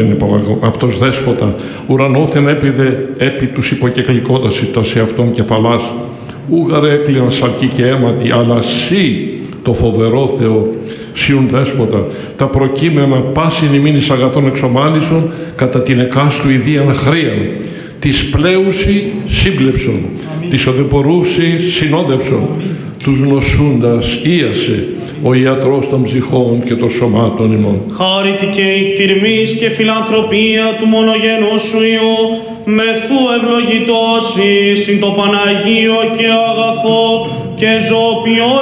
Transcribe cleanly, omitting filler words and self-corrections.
δεν είπα αυτός δέσποτα, ουρανόθεν έπιδε έπι τους υποκεκλικότας ητός εαυτόν κεφαλάς, ούγαρε έκλειναν σαρκή και αίματι, αλλά σύ το φοβερό Θεό, σιουν δέσποτα, τα προκείμενα πάσιν ημίνης αγαθών εξομάλισον, κατά την εκάστου ιδίαν χρίαν, της πλέουσι σύμπλεψον, της οδεπορούσι συνόδευσον, τους νοσούντας ίασε, ο ιατρός των ψυχών και των σωμάτων ημών. Χάρητη και η κτηρμής και φιλανθρωπία του μονογενού σου Υιού, μεθού ευλογητώσει συν το Παναγίο και αγαθό και ζωοποιό